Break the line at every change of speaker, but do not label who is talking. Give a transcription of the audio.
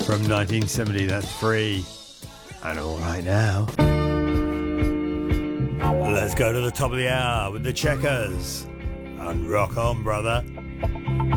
From 1970, that's Free. And all right now, let's go to the top of the hour with the Checkers. And rock on, brother.